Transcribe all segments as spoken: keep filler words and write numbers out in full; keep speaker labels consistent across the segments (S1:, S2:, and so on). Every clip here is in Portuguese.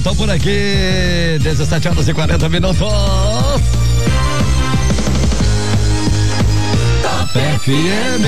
S1: eu tô por aqui. dezessete horas e quarenta minutos. F M.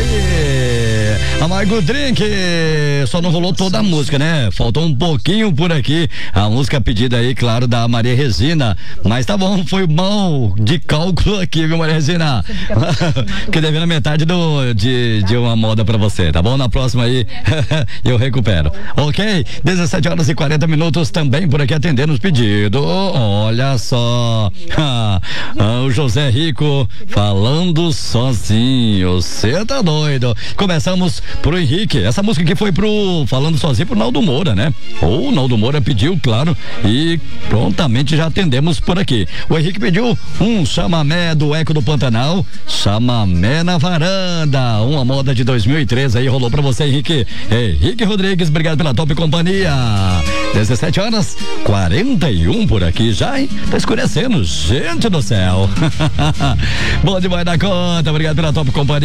S1: Amargo Drink. Só não rolou toda a música, né? Faltou um pouquinho por aqui. A música pedida aí, claro, da Maria Regina. Mas tá bom, foi bom de cálculo aqui, viu, Maria Regina? Que devendo metade do, de, de uma moda pra você, tá bom? Na próxima aí eu recupero. Ok? dezessete horas e quarenta minutos também por aqui atendendo os pedidos. Olha só. Ah, o José Rico falando sozinho. Você tá doido. Começamos pro Henrique. Essa música aqui foi pro Falando Sozinho pro Naldo Moura, né? O Naldo Moura pediu, claro, e prontamente já atendemos por aqui. O Henrique pediu um chamamé do Eco do Pantanal, chamamé na varanda, uma moda de dois mil e treze aí, rolou pra você, Henrique. Henrique Rodrigues, obrigado pela top companhia. dezessete horas, quarenta e um por aqui já, hein? Tá escurecendo, gente do céu. Bom demais da conta, obrigado pela top companhia.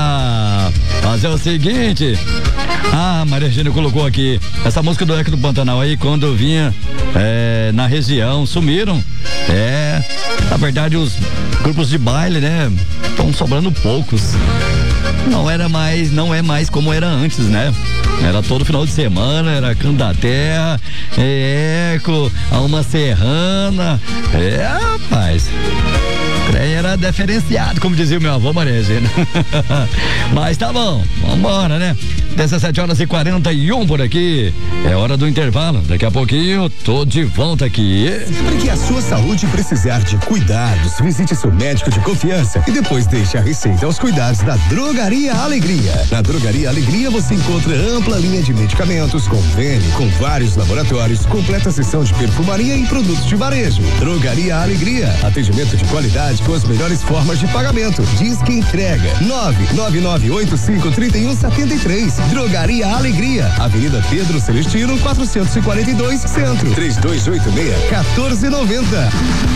S1: Fazer o seguinte. Ah, Maria Regina colocou aqui essa música do Eco do Pantanal aí, quando eu vinha é, na região, sumiram. É, na verdade os grupos de baile, né, estão sobrando poucos. Não era mais, não é mais como era antes, né? Era todo final de semana, era Canto da Terra, é, Eco, Alma Serrana. É, rapaz. Era diferenciado, como dizia o meu avô, Maria Regina. Mas tá bom, vambora, né? dezessete horas e quarenta e um por aqui. É hora do intervalo. Daqui a pouquinho, tô de volta aqui.
S2: Sempre que a sua saúde precisar de cuidados, visite seu médico de confiança e depois deixe a receita aos cuidados da Drogaria Alegria. Na Drogaria Alegria você encontra ampla linha de medicamentos, convênio com vários laboratórios, completa seção de perfumaria e produtos de varejo. Drogaria Alegria, atendimento de qualidade com as melhores formas de pagamento. Diz que entrega. nove nove nove oito cinco três um sete três. Drogaria Alegria, Avenida Pedro Celestino, quatrocentos e quarenta e dois, Centro. três dois oito seis, um quatro nove zero.